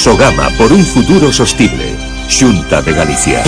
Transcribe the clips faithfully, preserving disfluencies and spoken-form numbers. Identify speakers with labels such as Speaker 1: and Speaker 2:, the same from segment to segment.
Speaker 1: Sogama por un futuro sostible. Xunta de Galicia.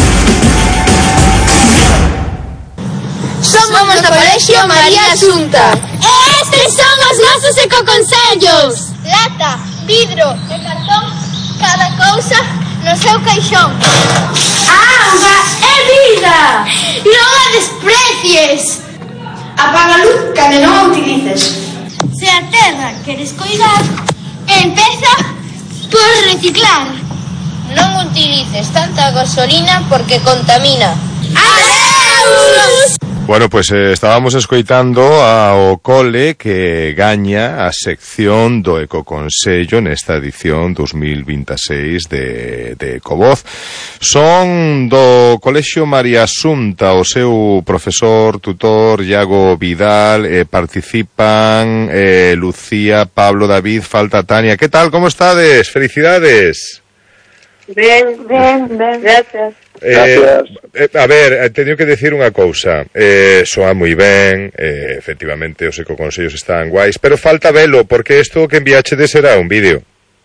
Speaker 2: Somos do Colexio María Asunta. E estes son os nosos ecoconsellos. Lata, vidro e cartón, cada cousa no seu caixón. Auga é vida. Non a desprecies. Apaga a luz cando non a utilices. Se a terra queres coidar, empeza por reciclar. Non utilices tanta gasolina porque contamina. Adeus!
Speaker 3: Bueno, pues eh, estábamos escoitando ao cole que gaña a sección do Ecoconsello nesta edición dos mil veintiséis de, de Ecovoz. Son do Colexio María Asunta, o seu profesor, tutor, Iago Vidal, eh, participan eh, Lucía, Pablo, David, falta Tania. Que tal, como estades? Felicidades.
Speaker 4: Ben, ben, ben, gracias.
Speaker 3: Eh, eh, a ver, teño que decir unha cousa, eh, soa moi ben, eh, efectivamente os ecoconsellos están guais, pero falta velo, porque isto que enviachedes será un vídeo.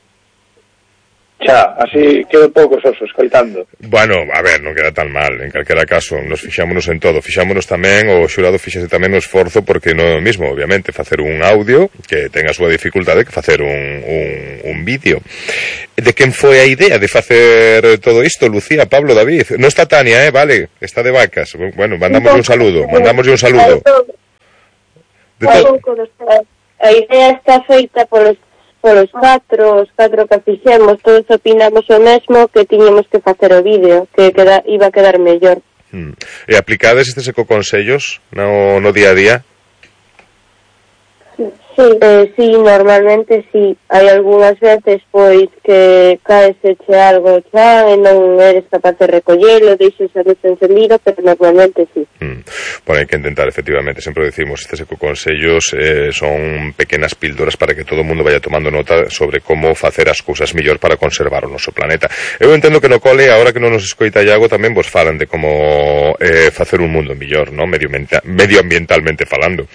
Speaker 5: Xa, así quedo pouco soso escoitando.
Speaker 3: Bueno, a ver, non queda tan mal, en calquera caso, nos fixámonos en todo, fixámonos tamén, o xurado fixase tamén o esforzo, porque non é o mismo, obviamente, facer un audio, que ten a súa dificultade, que facer un, un, un vídeo. De quen foi a idea de facer todo isto, Lucía, Pablo, David? Non está Tania, eh, vale, está de vacas. Bueno, mandamos un saludo, mandamos un saludo. De todo.
Speaker 4: A idea está feita polos polos catro, os catro que fixemos, todos opinamos o mesmo, que tiñemos que facer o vídeo, que queda, iba a quedar mellor.
Speaker 3: Hmm. E aplicades estes ecoconsellos no, no día a día?
Speaker 4: Sí, eh, sí, normalmente sí. Hai algunhas veces, pois, que caeseche algo xa e non eres capaz de recollelo, deixes a luz encendida, pero normalmente sí.
Speaker 3: Mm. Bueno, hai que intentar, efectivamente, sempre decimos, estes ecoconsellos eh, son pequenas píldoras para que todo o mundo vaya tomando nota sobre como facer as cousas mellor para conservar o noso planeta. Eu entendo que no cole, agora que non nos escoita Iago, tamén vos falan de como eh, facer un mundo mellor, ¿no? Medioambientalmente falando.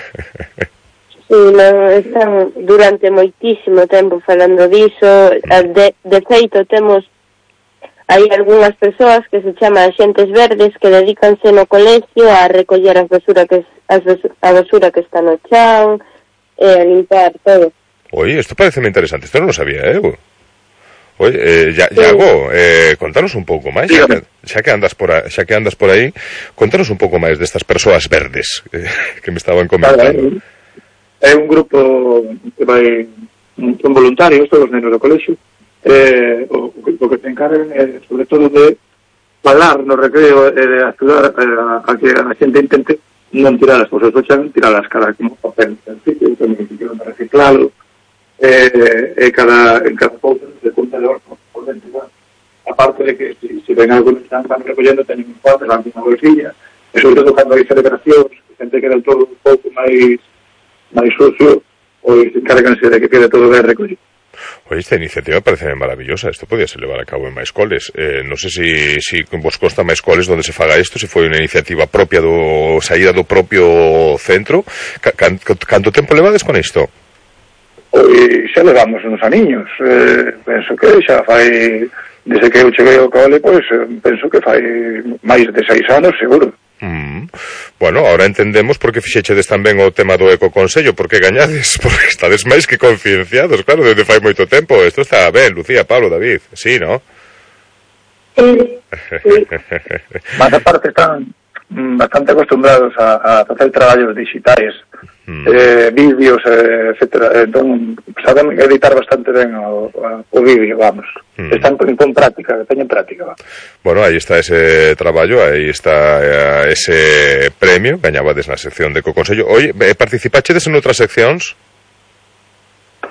Speaker 4: Sí, non, están durante moitísimo tempo falando diso. De, de feito, temos hai algunhas persoas que se chama Axentes Verdes que dedícanse no colegio a recoller as basura que, as, a basura que está no chan, e a limpar todo.
Speaker 3: Oye, isto parece moi interesante, isto non lo sabía, eh? Oye, eh, ya,
Speaker 4: sí.
Speaker 3: Iago, eh, contanos un pouco máis, xa que, xa que andas por aí, xa que andas por aí, contanos un pouco máis destas persoas verdes eh, que me estaban comentando.
Speaker 5: Vale. É un grupo que vai, son voluntarios, todos os nenos do colexio, eh, o, o que se encargan é, sobre todo, de falar no recreo e de axudar a, a que a xente intente non tirar as cousas do chan, tirar as caras como papel en sitio, tamén que quedan para reciclalo, eh, e cada, en cada cousa se conta de orco por dentro, a parte de que se si ven algo que están recollendo, teñen un pote, van unha bolsilla, e sobre todo cando hai celebracións, xente que era todo un pouco máis máis sucio, pois encárganse de que quede todo ben recollido.
Speaker 3: Oye, esta iniciativa parece maravillosa, isto podía ser levar a cabo en máis coles. Eh, non sei se si, si vos consta máis coles onde se faga isto, se foi unha iniciativa propia do saída do propio centro. Can, canto tempo levades con isto?
Speaker 5: Pois xa levamos uns aniños, eh, penso que xa fai, desde que eu cheguei ao cole, pois penso que fai máis de seis anos, seguro.
Speaker 3: Mm. Bueno, ahora entendemos por que fixechedes tamén o tema do ecoconsello, porque gañades, porque estades máis que concienciados, claro, desde fai moito tempo. Isto está ben, Lucía, Pablo, David, sí, ¿no?
Speaker 4: Sí, sí.
Speaker 5: Mas aparte están bastante acostumbrados a, a facer traballos digitais, mm. eh, vídeos, eh, etcétera. Entón, saben editar bastante ben o, o vídeo, vamos. Mm. Están con, con práctica, teñen práctica, vamos.
Speaker 3: Bueno, aí está ese traballo, aí está eh, ese premio, gañabades na sección de Ecoconsello. Oye, participachedes en outras seccións?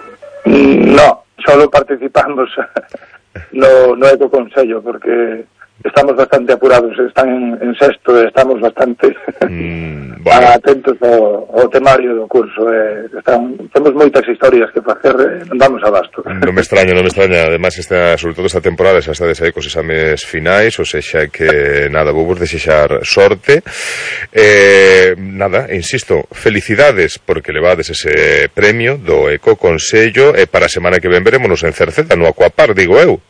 Speaker 5: No, solo participamos no, no Ecoconsello, porque estamos bastante apurados, están en, en sexto, estamos bastante
Speaker 3: mm, bueno.
Speaker 5: atentos ao, ao temario do curso, eh, están, temos moitas historias que facer, eh, non damos abasto.
Speaker 3: Non me extraña, non me extraña, además esta, sobre todo esta temporada xa estades aí cos exames finais, ou sexa que nada, vou vos desexar sorte, eh, nada, insisto, felicidades porque levades ese premio do Ecoconsello e para a semana que ven verémonos en Cerceda, no Aquapar, digo eu.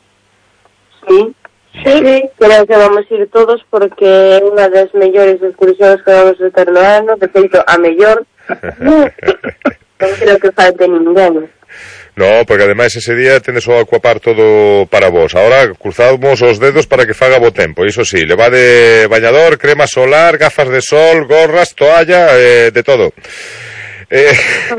Speaker 4: Sí. Sí, creo que vamos a ir todos porque é unha das mellores excursións que vamos a ter no ano, de feito, a mellor. Non creo que falte ninguén.
Speaker 3: No, porque ademais ese día tendes o Aquapar todo para vos. Ahora cruzamos os dedos para que faga bo tempo. Iso sí, levade bañador, crema solar, gafas de sol, gorras, toalla, eh, de todo. Eh,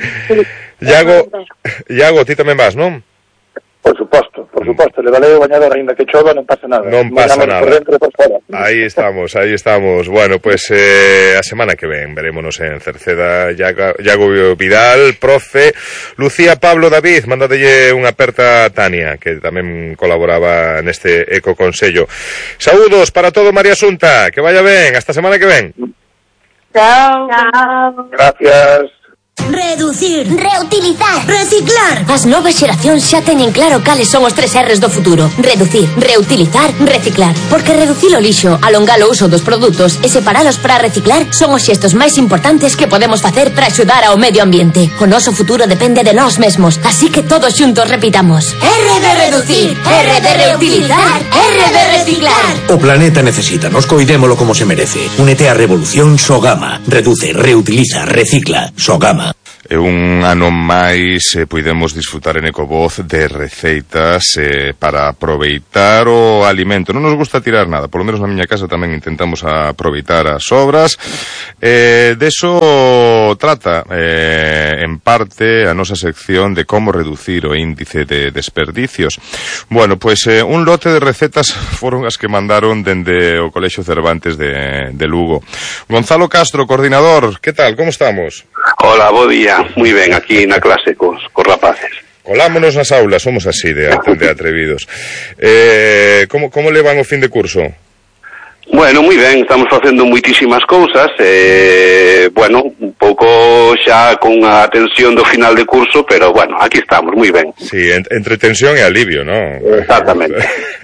Speaker 3: Iago, Iago, ti tamén vas, non?
Speaker 5: Por suposto, por suposto, le valeu o bañador, ainda que chova, non pasa nada.
Speaker 3: Non pasa nada.
Speaker 5: Por dentro e por fora.
Speaker 3: Aí estamos, aí estamos. Bueno, pues eh, a semana que ven verémonos en Cerceda. Iago, Iago Vidal, profe, Lucía, Pablo, David, mándadelle unha aperta a Tania, que tamén colaboraba neste Ecoconsello. Saúdos para todo, María Asunta, que vaya ben, hasta a semana que ven.
Speaker 4: Chao. Chao.
Speaker 5: Gracias.
Speaker 6: Reducir, reutilizar, reciclar. As novas xeracións xa teñen claro cales son os tres R's do futuro. Reducir, reutilizar, reciclar. Porque reducir o lixo, alongar o uso dos produtos e separalos para reciclar son os xestos máis importantes que podemos facer para axudar ao medio ambiente. O noso futuro depende de nós mesmos, así que todos xuntos repitamos: R de reducir, R de reutilizar, R de reciclar.
Speaker 7: O planeta necesita, nos coidémolo como se merece. Únete á revolución Sogama. Reduce, reutiliza, recicla. Sogama.
Speaker 3: E un ano máis eh, podemos disfrutar en Ecovoz de receitas eh, para aproveitar o alimento. Non nos gusta tirar nada, polo menos na miña casa tamén intentamos aproveitar as sobras. Eh, de eso trata eh, en parte a nosa sección de como reducir o índice de desperdicios. Bueno, pois pues, eh, un lote de recetas foron as que mandaron dende o Colexio Cervantes de, de Lugo. Gonzalo Castro, coordinador, que tal, como estamos?
Speaker 8: Hola, bo día. Muy ben, aquí na clase cos, cos rapaces.
Speaker 3: Colámonos nas aulas, somos así de, de atrevidos. Eh, como, como levan o fin de curso?
Speaker 8: Bueno, moi ben, estamos facendo moitísimas cousas, eh, bueno, un pouco xa con a tensión do final de curso, pero bueno, aquí estamos, moi ben.
Speaker 3: Sí, en, entre tensión e alivio, ¿no?
Speaker 8: Exactamente.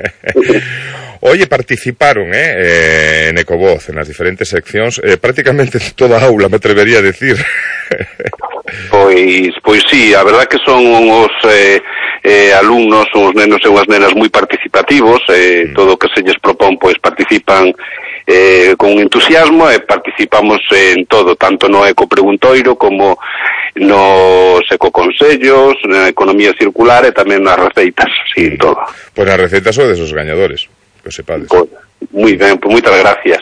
Speaker 3: Oye, participaron eh, eh, en Ecovoz, en las diferentes seccións, eh, prácticamente toda a aula, me atrevería a decir.
Speaker 8: Pois, pois sí, a verdad que son os eh, eh, alumnos, os nenos e unhas nenas moi participativos, eh, mm. todo o que se lles propón, pois participan eh, con entusiasmo e participamos en todo, tanto no ecopreguntoiro como nos ecoconsellos, na economía circular e tamén nas receitas, sí, mm. todo.
Speaker 3: Pois nas receitas son desos gañadores, que os sepades.
Speaker 8: Pois, moi ben, pois moitas gracias.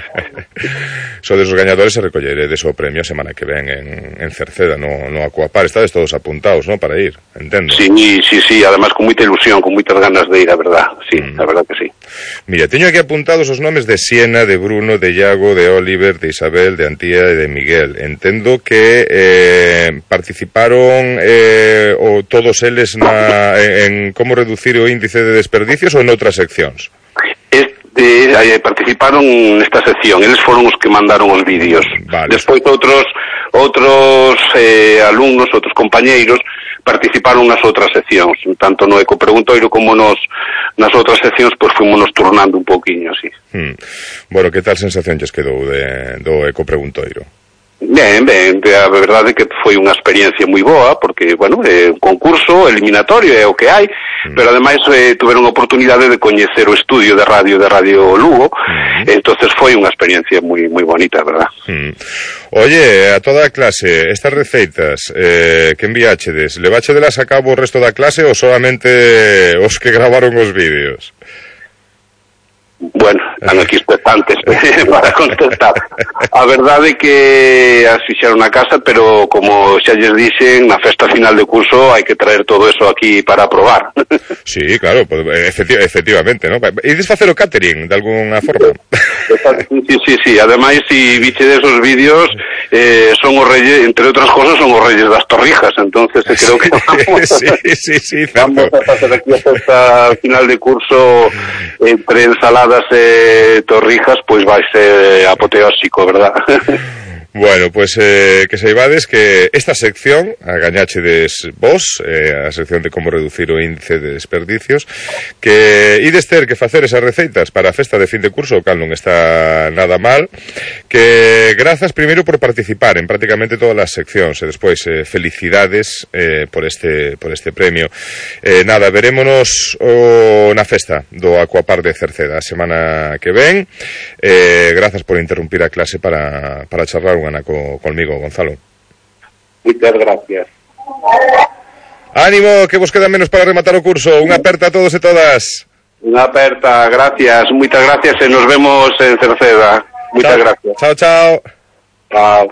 Speaker 3: So desos gañadores se recollere de so premio a semana que ven en, en Cerceda, no, no Aquapar. Estades todos apuntados, ¿no?, para ir, entendo.
Speaker 8: Sí, sí, sí, además con moita ilusión, con moitas ganas de ir, a verdad, sí, mm. a verdad que sí.
Speaker 3: Mira, teño aquí apuntados os nomes de Siena, de Bruno, de Iago, de Oliver, de Isabel, de Antía e de Miguel. Entendo que eh, participaron eh, o todos eles na, en, en como reducir o índice de desperdicios ou en outras seccións?
Speaker 8: De, eh, participaron nesta sección, eles foron os que mandaron os vídeos. Vale. Despois outros outros eh, alumnos, outros compañeiros participaron nas outras seccións, tanto no ecopreguntoiro como nos nas outras seccións, pois fuimos nos turnando un pouquiño así.
Speaker 3: Hmm. Bueno, que tal sensación lles quedou de, do ecopreguntoiro?
Speaker 8: Ben, ben, a verdade é que foi unha experiencia moi boa, porque, bueno, é un concurso eliminatorio, é o que hai, mm. pero ademais eh, tuveron a oportunidade de coñecer o estudio de radio de Radio Lugo, mm. entonces foi unha experiencia moi moi bonita, verdad?
Speaker 3: Mm. Oye, a toda a clase, estas receitas eh, que enviáchedes, leváchedelas a cabo o resto da clase ou solamente os que gravaron os vídeos?
Speaker 8: Bueno, están aquí expectantes para contestar. A verdade é que as fixeron na casa, pero como xa lles dixen, na festa final de curso hai que traer todo eso aquí para probar.
Speaker 3: Sí, claro, efecti efectivamente, ¿no? Ides facer o catering de alguna forma?
Speaker 8: Sí, sí, sí, ademais, si biche de esos vídeos, eh, son os reyes, entre outras cosas, son os reyes das torrijas, entonces eh, creo que vamos,
Speaker 3: sí, sí, sí,
Speaker 8: vamos a facer aquí a festa final de curso entre ensaladas e torrijas, pois vai ser apoteósico, verdad?
Speaker 3: Bueno, pues eh, que saibades que esta sección, a gañachedes vos, eh, a sección de como reducir o índice de desperdicios, que ides ter que facer esas receitas para a festa de fin de curso, o cal non está nada mal, que grazas primeiro por participar en prácticamente todas as seccións, e despois eh, felicidades eh, por este por este premio. Eh, nada, verémonos o, na festa do Aquapar de Cerceda a semana que ven. Eh, grazas por interrumpir a clase para, para charlar unha co, conmigo, Gonzalo.
Speaker 8: Muchas gracias.
Speaker 3: Ánimo, que vos queda menos para rematar o curso. Unha aperta a todos e todas.
Speaker 8: Unha aperta, gracias, moitas gracias e nos vemos en Cerceda. Moitas gracias.
Speaker 3: Chao, chao.
Speaker 8: Chao.